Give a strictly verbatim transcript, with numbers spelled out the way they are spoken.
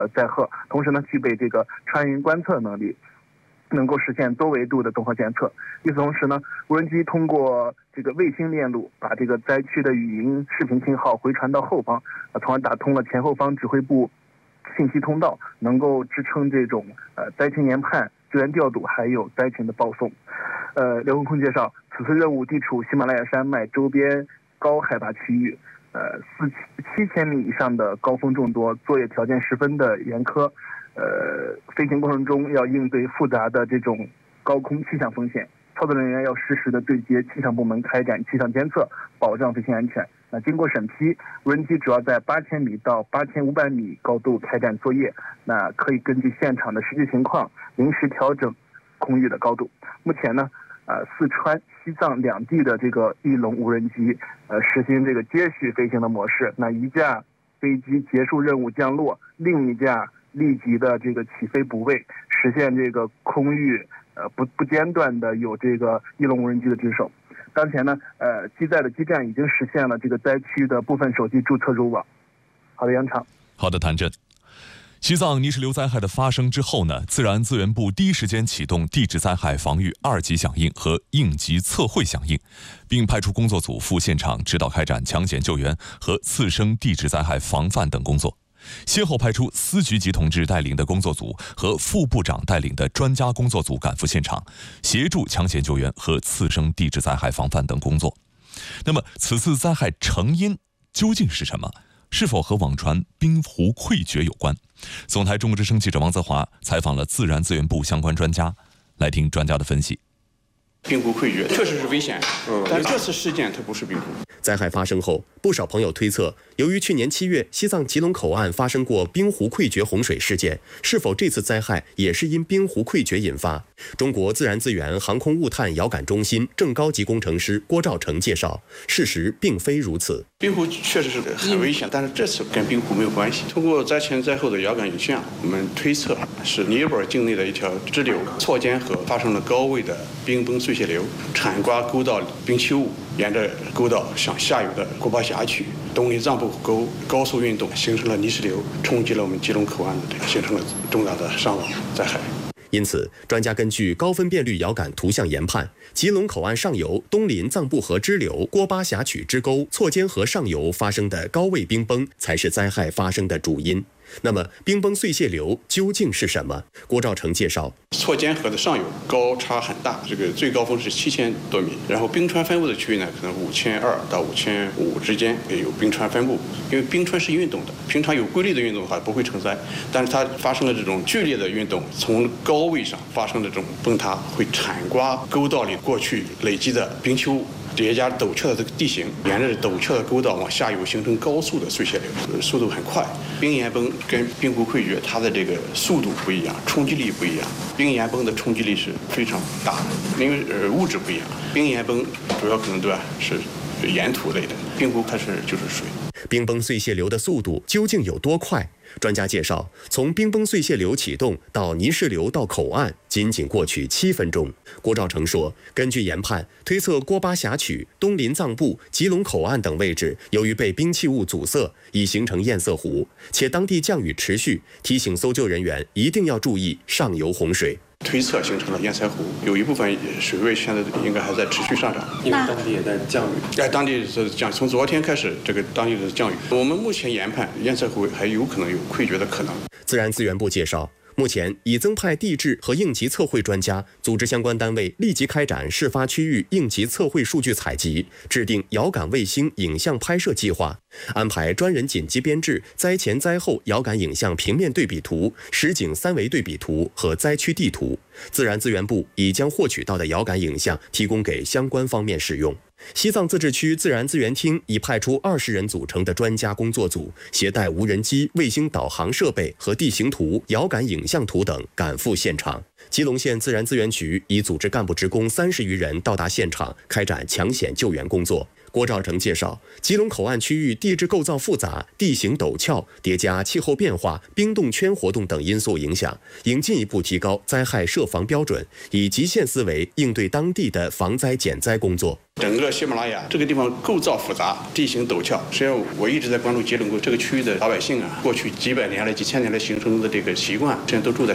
呃载荷，同时呢具备这个穿云观测能力，能够实现多维度的综合监测。与此同时呢，无人机通过这个卫星链路，把这个灾区的语音、视频信号回传到后方，呃，从而打通了前后方指挥部信息通道，能够支撑这种呃灾情研判、救援调度，还有灾情的报送。呃，刘空空介绍，此次任务地处喜马拉雅山脉周边高海拔区域。呃，四七千米以上的高峰众多，作业条件十分的严苛。呃，飞行过程中要应对复杂的这种高空气象风险，操作人员要实时的对接气象部门开展气象监测，保障飞行安全。那经过审批，无人机主要在八千米到八千五百米高度开展作业，那可以根据现场的实际情况临时调整空域的高度。目前呢，呃，四川、西藏两地的这个翼龙无人机，呃，实行这个接续飞行的模式。那一架飞机结束任务降落，另一架立即的这个起飞补位，实现这个空域呃不不间断的有这个翼龙无人机的值守。当前呢，呃，机载的基站已经实现了这个灾区的部分手机注册入网。好的，杨畅。 好的，谭震。西藏泥石流灾害的发生之后呢，自然资源部第一时间启动地质灾害防御二级响应和应急测绘响应，并派出工作组赴现场指导开展抢险救援和次生地质灾害防范等工作。先后派出司局级同志带领的工作组和副部长带领的专家工作组赶赴现场，协助抢险救援和次生地质灾害防范等工作。那么，此次灾害成因究竟是什么？是否和网传冰湖溃决有关？总台中国之声记者王泽华采访了自然资源部相关专家，来听专家的分析。 冰湖溃决确实是危险，嗯，但这次事件它不是冰湖。 灾害发生后，不少朋友推测，由于去年七月西藏吉隆口岸发生过冰湖溃决洪水事件，是否这次灾害也是因冰湖溃决引发？中国自然资源航空物探遥感中心正高级工程师郭兆成介绍，事实并非如此。 冰湖确实是很危险，但是这次跟冰湖没有关系。通过灾前灾后的遥感影像，我们推测是尼泊尔境内的一条支流错间河发生了高位的冰崩碎屑流，铲刮沟道冰器物，沿着沟道向下游的锅巴峡区东林藏布沟高速运动，形成了泥石流，冲击了我们吉隆口岸，形成了重大的伤亡灾害。 因此，专家根据高分辨率遥感图像研判，吉隆口岸上游东林藏布河支流锅巴峡曲支沟错间河上游发生的高位冰崩，才是灾害发生的主因。那么，冰崩碎屑流究竟是什么？郭兆成介绍， 错间河的上游高差很大，这个最高峰是七千多米，然后冰川分布的区域呢，可能五千二到五千五之间也有冰川分布。因为冰川是运动的，平常有规律的运动的话不会成灾，但是它发生了这种剧烈的运动，从高位上发生的这种崩塌，会铲刮沟道里过去累积的冰球物。叠加陡峭的这个地形，沿着陡峭的沟道往下游形成高速的碎屑流，速度很快。冰岩崩跟冰湖溃决它的这个速度不一样，冲击力不一样。冰岩崩的冲击力是非常大的，因为呃物质不一样。冰岩崩主要可能对吧是岩土类的，冰湖它是就是水。 冰崩碎屑流的速度究竟有多快？专家介绍，从冰崩碎屑流启动到泥石流到口岸，仅仅过去七分钟。郭兆成说，根据研判推测，锅巴峡曲、东林藏布、吉隆口岸等位置，由于被冰器物阻塞，已形成堰塞湖，且当地降雨持续，提醒搜救人员一定要注意上游洪水。 推测形成了堰塞湖，有一部分水位现在应该还在持续上涨， 因为当地也在降雨。 在当地是降，从昨天开始，这个当地的降雨。我们目前研判堰塞湖还有可能有溃决的可能。 自然资源部介绍，目前已增派地质和应急测绘专家，组织相关单位立即开展事发区域应急测绘数据采集，制定遥感卫星影像拍摄计划，安排专人紧急编制灾前灾后遥感影像平面对比图、实景三维对比图和灾区地图。自然资源部已将获取到的遥感影像提供给相关方面使用。西藏自治区自然资源厅已派出二十人组成的专家工作组，携带无人机、卫星导航设备和地形图、遥感影像图等赶赴现场。基隆县自然资源局已组织干部职工三十余人到达现场，开展抢险救援工作。 郭兆成介绍，吉隆口岸区域地质构造复杂，地形陡峭，叠加气候变化、冰冻圈活动等因素影响，应进一步提高灾害设防标准，以极限思维应对当地的防灾减灾工作。 整个喜马拉雅这个地方构造复杂，地形陡峭。实际上，我一直在关注吉隆坡这个区域的老百姓啊，过去几百年来、几千年来形成的这个习惯，现在都住在